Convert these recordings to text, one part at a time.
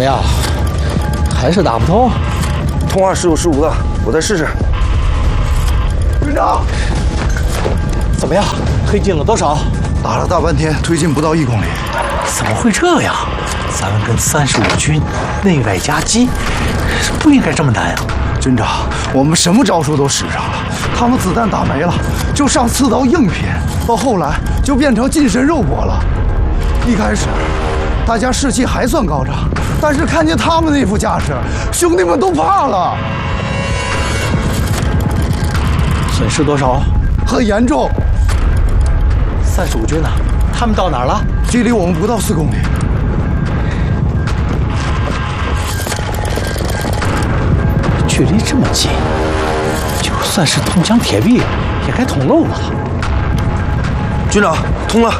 么样？还是打不通？ 通话时有时无的，我再试试。 军长，怎么样？推进了多少？ 打了大半天，推进不到1公里。 怎么会这样？咱们跟35军内外夹击，不应该这么难呀！ 军长，我们什么招数都使上了，他们子弹打没了，就上刺刀硬拼，到后来就变成近身肉搏了。一开始，大家士气还算高涨，但是看见他们那副架势，兄弟们都怕了。 损失多少？ 很严重。 35军呢？他们到哪儿了？ 距离我们不到4公里。 距离这么近，就算是铜墙铁壁，也该捅漏了。 军长，通了。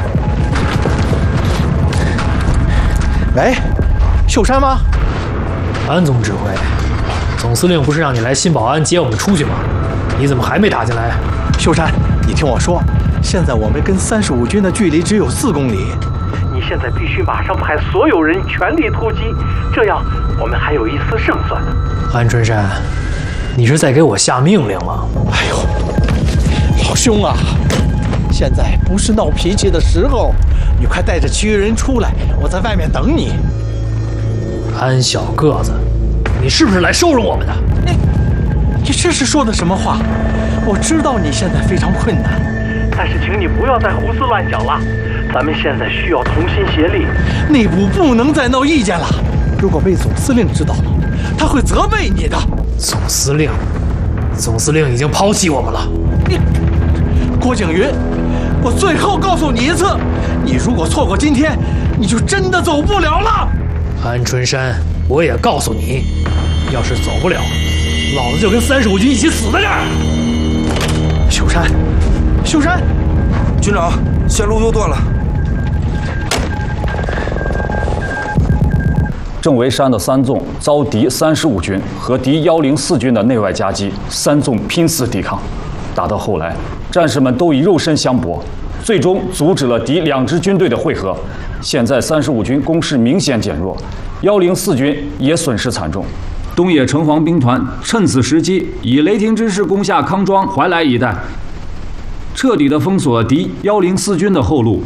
喂，秀山吗？ 安总指挥，总司令不是让你来新保安接我们出去吗？你怎么还没打进来？ 秀山，你听我说。 现在我们跟35军的距离只有4公里，你现在必须马上派所有人全力突击，这样我们还有一丝胜算。 安春山，你是在给我下命令吗？ 哎呦，老兄啊，现在不是闹脾气的时候，你快带着其余人出来，我在外面等你。 安小个子，你是不是来收容我们的？ 你这是说的什么话？我知道你现在非常困难。 但是，请你不要再胡思乱想了。咱们现在需要同心协力，内部不能再闹意见了。如果被总司令知道了，他会责备你的。 总司令已经抛弃我们了。 郭景云，我最后告诉你一次，你如果错过今天，你就真的走不了了。 安春山，我也告诉你，要是走不了，老子就跟35军一起死在这儿。 秀山。 秀山， 军长，线路又断了。 正围山的3纵遭敌35军和敌104军的内外夹击，3纵拼死抵抗，打到后来，战士们都以肉身相搏，最终阻止了敌2支军队的会合。现在35军攻势明显减弱，104军也损失惨重。东野城隍兵团趁此时机，以雷霆之势攻下康庄、怀来一带。 彻底的封锁敌104军的后路。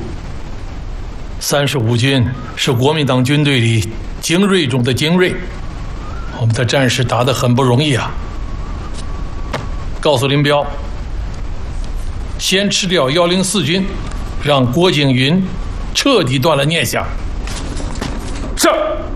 35军是国民党军队里精锐中的精锐，我们的战士打得很不容易啊！告诉林彪，先吃掉104军，让郭景云彻底断了念想。是。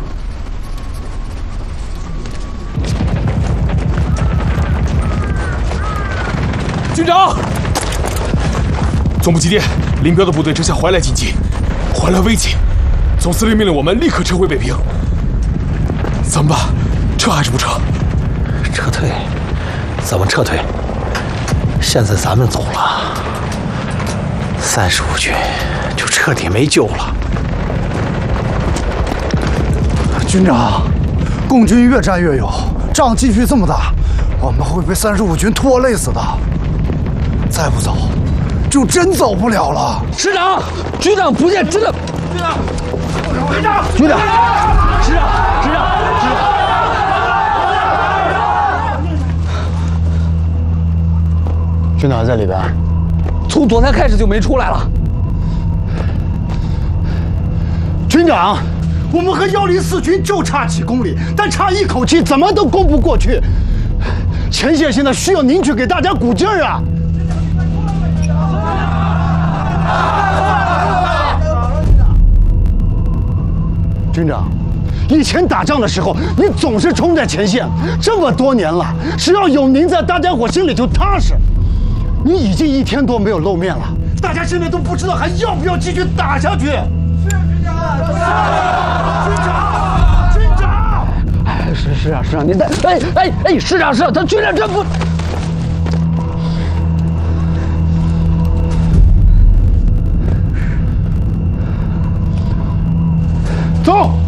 军长。 总部急电，林彪的部队正向怀来进击，怀来危急，总司令命令我们立刻撤回北平。怎么办？撤还是不撤？ 撤退？怎么撤退？现在咱们走了，35军就彻底没救了。 军长，共军越战越勇，仗继续这么打，我们会被35军拖累死的。再不走。 就真走不了了。 师长，局长不见，真的。局长，局长，师长，师长，师长。 军长在里边， 从昨天开始就没出来了。 军长，我们和104军就差几公里，但差一口气怎么都攻不过去。前线现在需要您去给大家鼓劲儿啊！ 军长，以前打仗的时候，你总是冲在前线，这么多年了，只要有您在，大家伙心里就踏实。你已经1天多没有露面了，大家现在都不知道还要不要继续打下去。是军长，是军长，哎，是啊，您在，师长，他军长这不。 走。